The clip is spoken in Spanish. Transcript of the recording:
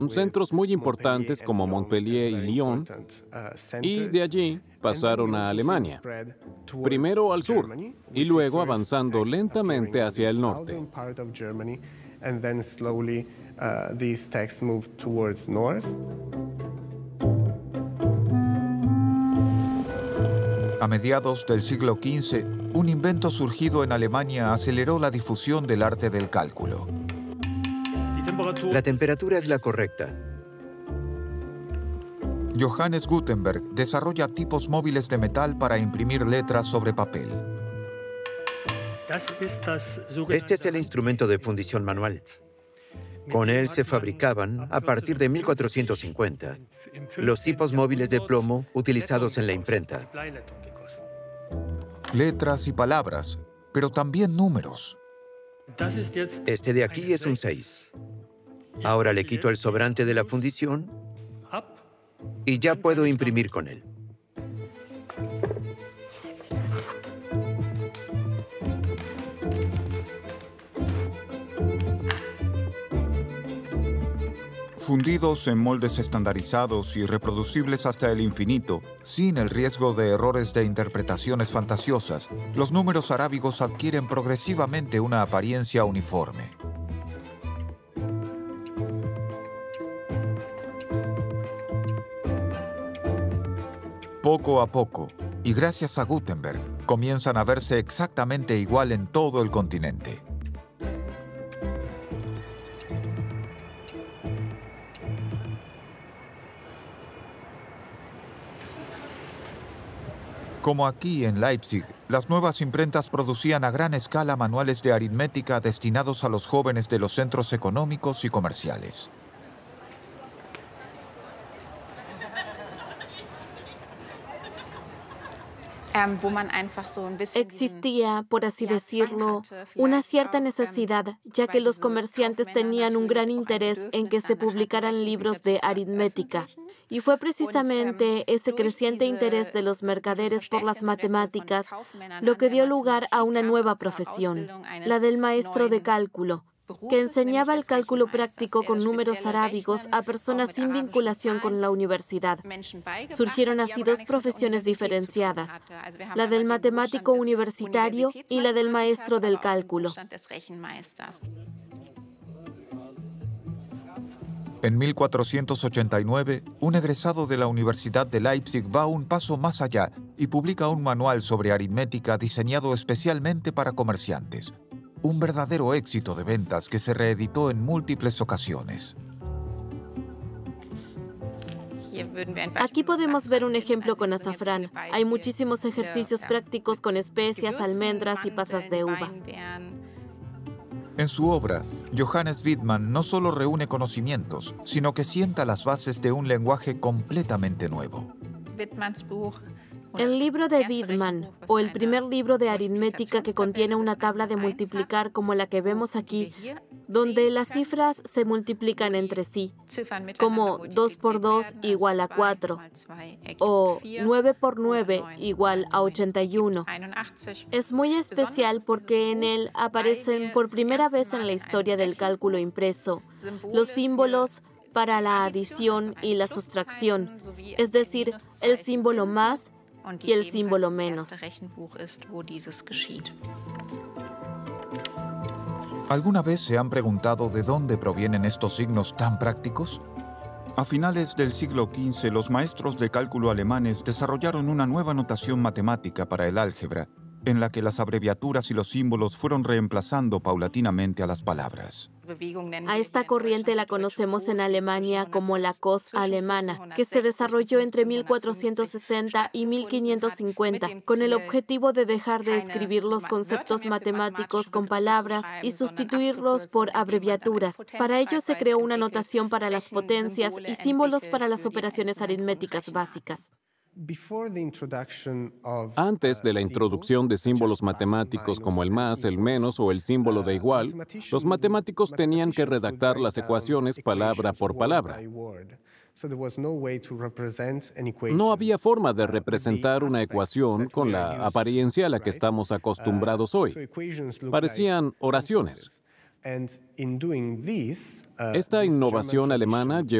centros muy importantes como Montpellier y Lyon, y de allí pasaron a Alemania, primero al sur y luego avanzando lentamente hacia el norte. A mediados del siglo XV, un invento surgido en Alemania aceleró la difusión del arte del cálculo. La temperatura es la correcta. Johannes Gutenberg desarrolla tipos móviles de metal para imprimir letras sobre papel. Este es el instrumento de fundición manual. Con él se fabricaban, a partir de 1450, los tipos móviles de plomo utilizados en la imprenta. Letras y palabras, pero también números. Este de aquí es un 6. Ahora le quito el sobrante de la fundición y ya puedo imprimir con él. Fundidos en moldes estandarizados y reproducibles hasta el infinito, sin el riesgo de errores de interpretaciones fantasiosas, los números arábigos adquieren progresivamente una apariencia uniforme. Poco a poco, y gracias a Gutenberg, comienzan a verse exactamente igual en todo el continente. Como aquí en Leipzig, las nuevas imprentas producían a gran escala manuales de aritmética destinados a los jóvenes de los centros económicos y comerciales. Existía, por así decirlo, una cierta necesidad, ya que los comerciantes tenían un gran interés en que se publicaran libros de aritmética. Y fue precisamente ese creciente interés de los mercaderes por las matemáticas lo que dio lugar a una nueva profesión, la del maestro de cálculo, que enseñaba el cálculo práctico con números arábigos a personas sin vinculación con la universidad. Surgieron así dos profesiones diferenciadas, la del matemático universitario y la del maestro del cálculo. En 1489, un egresado de la Universidad de Leipzig va un paso más allá y publica un manual sobre aritmética diseñado especialmente para comerciantes. Un verdadero éxito de ventas que se reeditó en múltiples ocasiones. Aquí podemos ver un ejemplo con azafrán. Hay muchísimos ejercicios prácticos con especias, almendras y pasas de uva. En su obra, Johannes Wittmann no solo reúne conocimientos, sino que sienta las bases de un lenguaje completamente nuevo. El libro de Wittmann, o el primer libro de aritmética que contiene una tabla de multiplicar como la que vemos aquí, donde las cifras se multiplican entre sí, como 2 por 2 igual a 4, o 9 por 9 igual a 81. Es muy especial porque en él aparecen por primera vez en la historia del cálculo impreso los símbolos para la adición y la sustracción, es decir, el símbolo más y el símbolo menos. ¿Alguna vez se han preguntado de dónde provienen estos signos tan prácticos? A finales del siglo XV, los maestros de cálculo alemanes desarrollaron una nueva notación matemática para el álgebra, en la que las abreviaturas y los símbolos fueron reemplazando paulatinamente a las palabras. A esta corriente la conocemos en Alemania como la Cos alemana, que se desarrolló entre 1460 y 1550, con el objetivo de dejar de escribir los conceptos matemáticos con palabras y sustituirlos por abreviaturas. Para ello se creó una notación para las potencias y símbolos para las operaciones aritméticas básicas. Antes de la introducción de símbolos matemáticos como el más, el menos o el símbolo de igual, los matemáticos tenían que redactar las ecuaciones palabra por palabra. No había forma de representar una ecuación con la apariencia a la que estamos acostumbrados hoy. Parecían oraciones. Esta innovación alemana llevó